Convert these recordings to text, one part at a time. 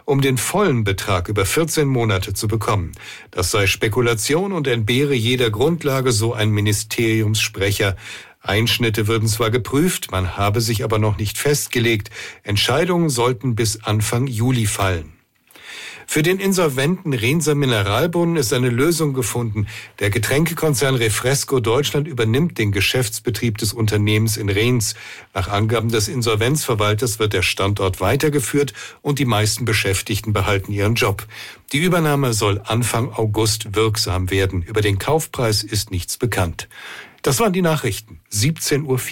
um den vollen Betrag über 14 Monate zu bekommen. Das sei Spekulation und entbehre jeder Grundlage, so ein Ministeriumssprecher. Einschnitte würden zwar geprüft, man habe sich aber noch nicht festgelegt. Entscheidungen sollten bis Anfang Juli fallen. Für den insolventen Rhenser Mineralbrunnen ist eine Lösung gefunden. Der Getränkekonzern Refresco Deutschland übernimmt den Geschäftsbetrieb des Unternehmens in Rhens. Nach Angaben des Insolvenzverwalters wird der Standort weitergeführt und die meisten Beschäftigten behalten ihren Job. Die Übernahme soll Anfang August wirksam werden. Über den Kaufpreis ist nichts bekannt. Das waren die Nachrichten. 17:04 Uhr.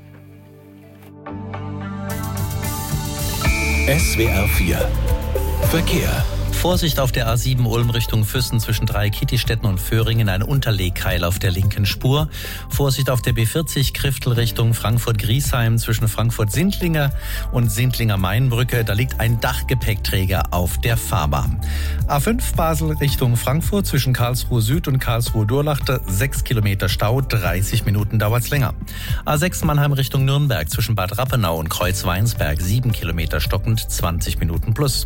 SWR 4 Verkehr. Vorsicht auf der A7 Ulm Richtung Füssen zwischen Dreieckittistetten und Föhringen, ein Unterlegkeil auf der linken Spur. Vorsicht auf der B40 Kriftel Richtung Frankfurt-Griesheim zwischen Frankfurt-Sindlinger und Sindlinger-Mainbrücke. Da liegt ein Dachgepäckträger auf der Fahrbahn. A5 Basel Richtung Frankfurt zwischen Karlsruhe Süd und Karlsruhe-Durlach, 6 Kilometer Stau, 30 Minuten dauert's länger. A6 Mannheim Richtung Nürnberg zwischen Bad Rappenau und Kreuzweinsberg, 7 Kilometer stockend, 20 Minuten plus.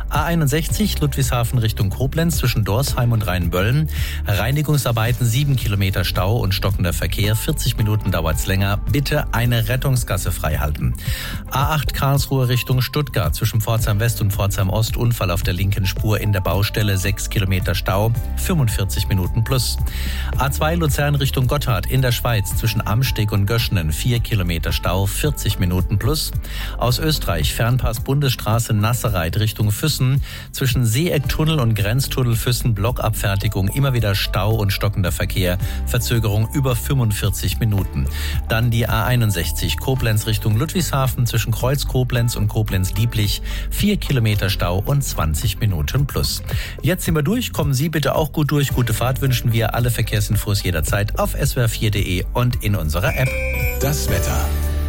A61 Ludwigshafen Richtung Koblenz zwischen Dorsheim und Rheinböllen. Reinigungsarbeiten, 7 Kilometer Stau und stockender Verkehr, 40 Minuten dauert's länger. Bitte eine Rettungsgasse freihalten. A8 Karlsruhe Richtung Stuttgart zwischen Pforzheim West und Pforzheim Ost, Unfall auf der linken Spur in der Baustelle, 6 Kilometer Stau, 45 Minuten plus. A2 Luzern Richtung Gotthard in der Schweiz zwischen Amsteg und Göschenen, 4 Kilometer Stau, 40 Minuten plus. Aus Österreich Fernpass Bundesstraße Nassereit Richtung Füssen zwischen Seeecktunnel und Grenztunnel Füssen, Blockabfertigung, immer wieder Stau und stockender Verkehr, Verzögerung über 45 Minuten. Dann die A61 Koblenz Richtung Ludwigshafen zwischen Kreuz Koblenz und Koblenz-Lieblich, 4 Kilometer Stau und 20 Minuten plus. Jetzt sind wir durch, kommen Sie bitte auch gut durch. Gute Fahrt wünschen wir, alle Verkehrsinfos jederzeit auf swr4.de und in unserer App. Das Wetter.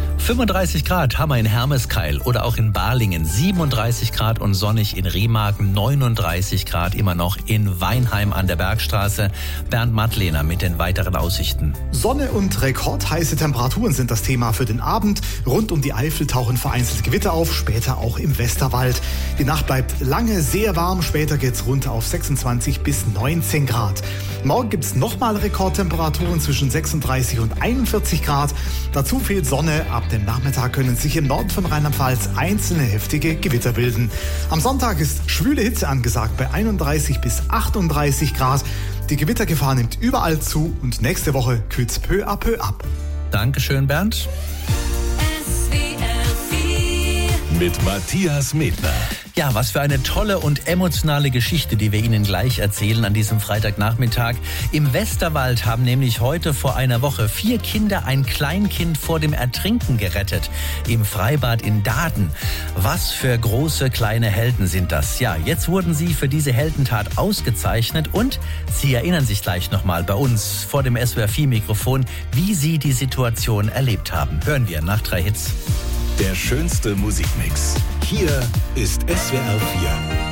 35 Grad haben wir in Hermeskeil oder auch in Balingen, 37 Grad und sonnig in Remagen, 39 Grad immer noch in Weinheim an der Bergstraße. Bernd Mattlehner mit den weiteren Aussichten. Sonne und rekordheiße Temperaturen sind das Thema für den Abend. Rund um die Eifel tauchen vereinzelt Gewitter auf, später auch im Westerwald. Die Nacht bleibt lange sehr warm, später geht's runter auf 26 bis 19 Grad. Morgen gibt's nochmal Rekordtemperaturen zwischen 36 und 41 Grad. Dazu viel Sonne. Ab dem Nachmittag können sich im Norden von Rheinland-Pfalz einzelne heftige Gewitter bilden. Am Sonntag ist schwüle Hitze angesagt bei 31 bis 38 Grad. Die Gewittergefahr nimmt überall zu und nächste Woche kühlt's peu à peu ab. Dankeschön, Bernd. Mit Matthias Medner. Ja, was für eine tolle und emotionale Geschichte, die wir Ihnen gleich erzählen an diesem Freitagnachmittag. Im Westerwald haben nämlich heute vor einer Woche 4 Kinder ein Kleinkind vor dem Ertrinken gerettet. Im Freibad in Daaden. Was für große kleine Helden sind das. Ja, jetzt wurden sie für diese Heldentat ausgezeichnet und Sie erinnern sich gleich nochmal bei uns vor dem SWR4-Mikrofon, wie Sie die Situation erlebt haben. Hören wir nach 3 Hits. Der schönste Musikmix. Hier ist SWR 4.